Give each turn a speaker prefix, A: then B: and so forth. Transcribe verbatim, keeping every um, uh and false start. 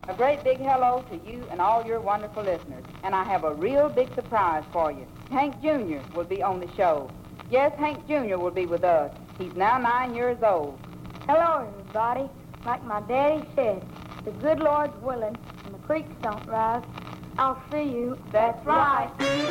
A: A great big hello to you and all your wonderful listeners. And I have a real big surprise for you. Hank Junior will be on the show. Yes, Hank Junior will be with us. He's now nine years old.
B: Hello, everybody. Like my daddy said, the good Lord's willing and the creeks don't rise, I'll see you.
A: That's right.